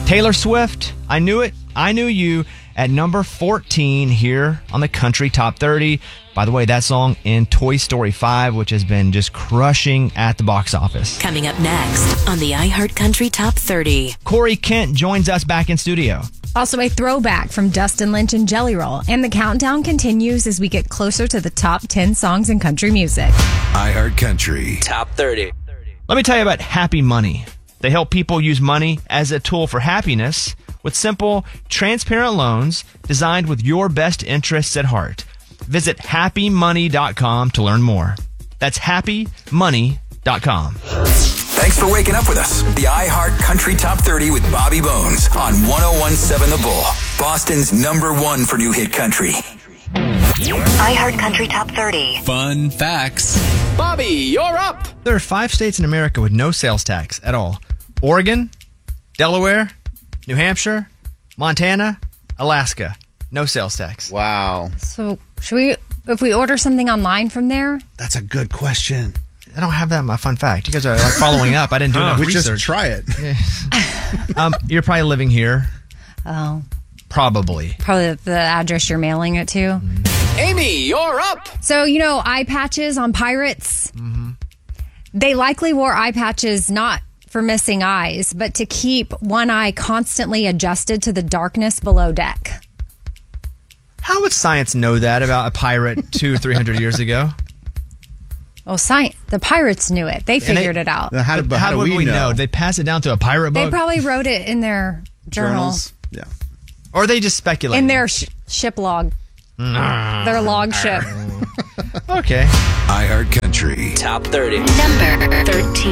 Taylor Swift, I Knew It, I Knew You, at number 14 here on the Country Top 30. By the way, that song in Toy Story 5, which has been just crushing at the box office. Coming up next on the iHeart Country Top 30. Corey Kent joins us back in studio. Also a throwback from Dustin Lynch and Jelly Roll. And the countdown continues as we get closer to the top 10 songs in country music. iHeart Country Top 30. Let me tell you about Happy Money. They help people use money as a tool for happiness with simple, transparent loans designed with your best interests at heart. Visit happymoney.com to learn more. That's happymoney.com. Thanks for waking up with us. The iHeart Country Top 30 with Bobby Bones on 101.7 The Bull, Boston's #1 for new hit country. iHeart Country Top 30. Fun facts. Bobby, you're up. There are 5 states in America with no sales tax at all. Oregon, Delaware, New Hampshire, Montana, Alaska. No sales tax. Wow. So if we order something online from there? That's a good question. I don't have that in my fun fact. You guys are like following up. I didn't do enough We research. just try it. You're probably living here. Oh, Probably. probably the address you're mailing it to. Amy, you're up. So, eye patches on pirates. They likely wore eye patches not for missing eyes, but to keep one eye constantly adjusted to the darkness below deck. How would science know that about a pirate 200 or 300 years ago? Well, the pirates knew it. They figured it out. Now, how do would we know? They pass it down to a pirate boat? They probably wrote it in their journal. Journals? Yeah. Or they just speculate? In their ship log. Their log ship. Okay. iHeart Country Top 30. Number 13.